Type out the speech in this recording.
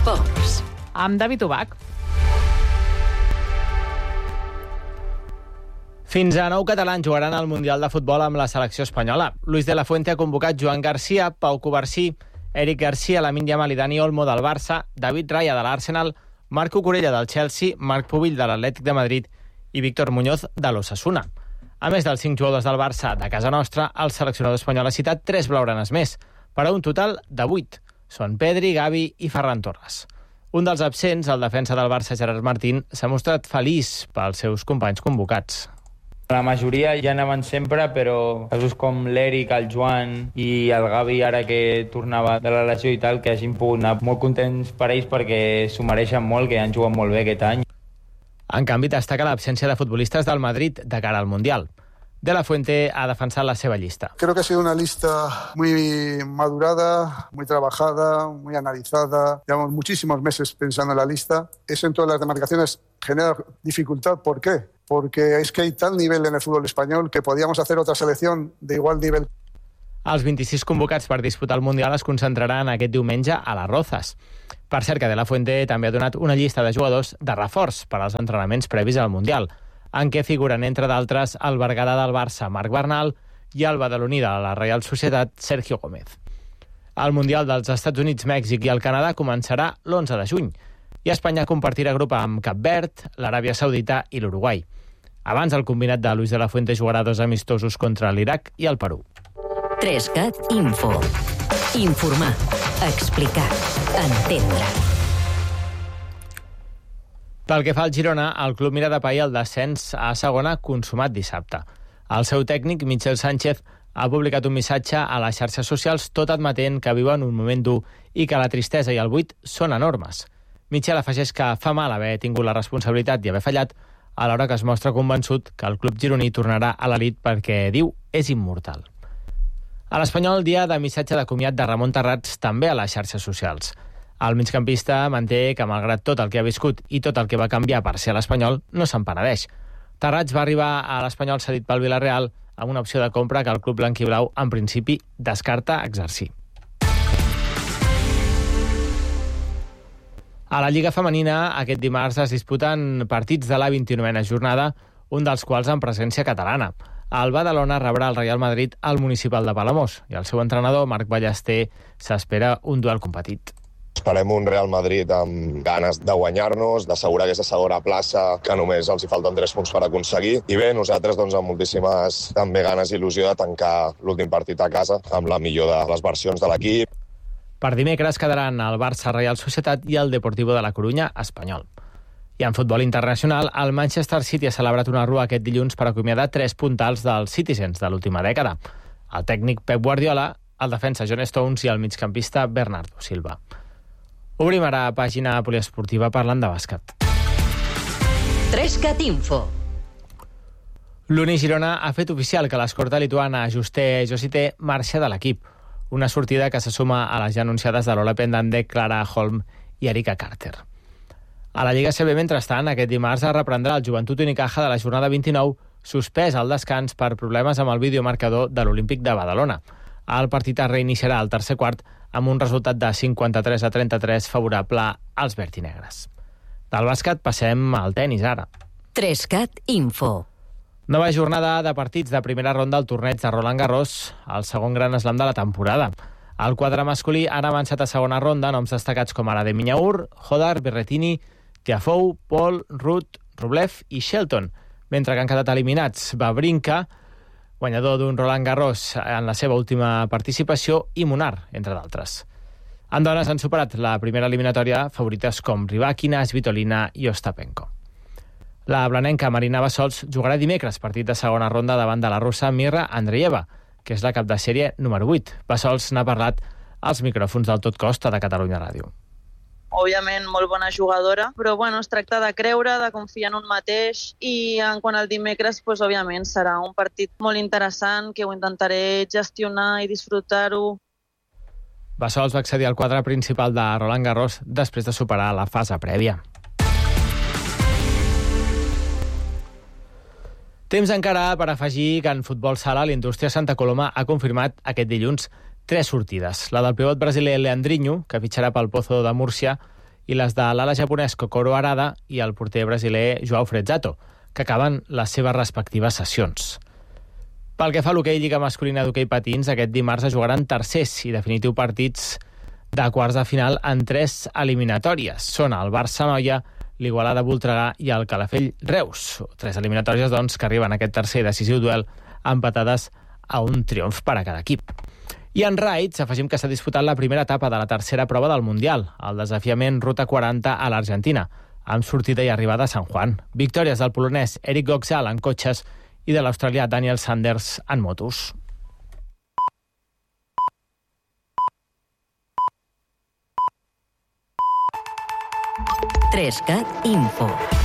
Esports. Amb David Ubach. Fins a 9 catalans jugaran al Mundial de Futbol amb la selecció espanyola. Luis de la Fuente ha convocat Joan Garcia, Pau Covarsí, Eric Garcia, Lamine Yamal i Dani Olmo del Barça, David Raya de l'Arsenal, Marc Cucurella del Chelsea, Marc Pubill de l'Atlètic de Madrid i Víctor Muñoz de l'Osasuna. A més dels 5 jugadors del Barça de casa nostra, el seleccionador espanyol ha citat 3 blaugranes més, per a un total de 8. Són Pedri, Gavi i Ferran Torres. Un dels absents, el defensa del Barça, Gerard Martín, s'ha mostrat feliç pels seus companys convocats. La majoria ja anaven sempre, però casos com l'Eric, el Joan i el Gavi, ara que tornava de la lesió i tal, que hagin pogut anar molt contents per ells perquè s'ho mereixen molt, que han jugat molt bé aquest any. En canvi, destaca l'absència de futbolistes del Madrid de cara al Mundial. De la Fuente ha defensat la seva llista. Creo que ha sido una lista muy madurada, muy trabajada, muy analizada. Llevamos muchísimos meses pensando en la lista. Eso en todas las demarcaciones genera dificultad. ¿Por qué? Porque es que hay tal nivel en el fútbol español que podíamos hacer otra selección de igual nivel. Els 26 convocats per disputar el Mundial es concentraran aquest diumenge a les Rozas. Per cert, que De la Fuente també ha donat una llista de jugadors de reforç per als entrenaments previs al Mundial, en què figuren, entre d'altres, el Berguedà del Barça, Marc Bernal, i el badaloní de la Real Societat, Sergio Gómez. El Mundial dels Estats Units, Mèxic i el Canadà començarà l'11 de juny, i Espanya compartirà grup amb Cap Verd, l'Aràbia Saudita i l'Uruguai. Abans, el combinat de Luis de la Fuente jugarà 2 amistosos contra l'Iraq i el Perú. 3CAT Info. Informar, explicar, entendre. Pel que fa al Girona, el club mira de pair el descens a segona consumat dissabte. El seu tècnic, Michel Sánchez, ha publicat un missatge a les xarxes socials tot admetent que viuen un moment dur i que la tristesa i el buit són enormes. Michel afegeix que fa mal haver tingut la responsabilitat i haver fallat, alhora que es mostra convençut que el club gironí tornarà a l'elit perquè, diu, és immortal. A l'Espanyol, dia de missatge de comiat de Ramon Terrats també a les xarxes socials. El migcampista manté que, malgrat tot el que ha viscut i tot el que va canviar per ser a l'Espanyol, no se'n penedeix. Terrats va arribar a l'Espanyol cedit pel Villarreal amb una opció de compra que el club blanquiblau, en principi, descarta exercir. A la Lliga Femenina, aquest dimarts es disputen partits de la 29a jornada, un dels quals en presència catalana. El Badalona rebrà el Real Madrid al Municipal de Palamós i el seu entrenador, Marc Ballester, s'espera un duel competit. Esperem un Real Madrid amb ganes de guanyar-nos, d'assegurar aquesta segona plaça, que només els hi falten 3 punts per aconseguir. I bé, nosaltres amb moltíssimes també ganes i il·lusió de tancar l'últim partit a casa amb la millor de les versions de l'equip. Per dimecres quedaran el Barça Real Societat i el Deportivo de la Corunya Espanyol. I en futbol internacional, el Manchester City ha celebrat una rua aquest dilluns per acomiadar 3 puntals dels Citizens de l'última dècada. El tècnic Pep Guardiola, el defensa John Stones i el migcampista Bernardo Silva. Obrim ara pàgina poliesportiva parlant de bàsquet. 3CAT Info. L'Uni Girona ha fet oficial que l'escorta lituana Juste Josite marxa de l'equip, una sortida que se suma a les ja anunciades de Lola Pendande, Clara Holm i Erika Carter. A la Lliga CB, mentrestant, aquest dimarts es reprendrà el Joventut Unicaja de la jornada 29, suspès al descans per problemes amb el videomarcador de l'Olímpic de Badalona. El partit es reiniciarà al tercer quart amb un resultat de 53-33 favorable als vertinegres. Del bàsquet passem al tenis ara. 3CAT Info. Nova jornada de partits de primera ronda al torneig de Roland Garros, el segon gran slam de la temporada. El quadre masculí ha avançat a segona ronda noms destacats com ara de Minyaur, Hodar, Berrettini, Tiafoe, Paul, Ruud, Rublev i Shelton, mentre que han quedat eliminats Wawrinka, guanyador d'un Roland Garros en la seva última participació, i Munar, entre d'altres. En dones han superat la primera eliminatòria favorites com Rybakina, Svitolina i Ostapenko. La blanenca Marina Bassols jugarà dimecres partit de segona ronda davant de la russa Mirra Andreeva, que és la cap de sèrie número 8. Bassols n'ha parlat als micròfons del Tot Costa de Catalunya Ràdio. Òbviament, molt bona jugadora, però es tracta de creure, de confiar en un mateix i en quant al dimecres, òbviament, serà un partit molt interessant que ho intentaré gestionar i disfrutar-ho. Bassols va accedir al quadre principal de Roland Garros després de superar la fase prèvia. Temps encara per afegir que en futbol sala l'Indústria Santa Coloma ha confirmat aquest dilluns 3 sortides. La del pivot brasiler Leandrinho, que fitxarà pel Pozo de Múrcia, i les de l'ala japonès Kokoro Arada i el porter brasiler Joao Frezzato, que acaben les seves respectives sessions. Pel que fa a l'hoquei Lliga Masculina d'Hoquei Patins, aquest dimarts es jugaran tercers i definitiu partits de quarts de final en 3 eliminatòries. Són el Barça-Noia, l'Igualada Voltregà i el Calafell Reus. 3 eliminatòries, doncs, que arriben a aquest tercer i decisiu duel empatades a un triomf per a cada equip. I en raids afegim que s'ha disputat la primera etapa de la tercera prova del Mundial, el desafiament Ruta 40 a l'Argentina, amb sortida i arribada a San Juan. Victòries del polonès Eric Goxal en cotxes i de l'australià Daniel Sanders en motos. Trescat Info.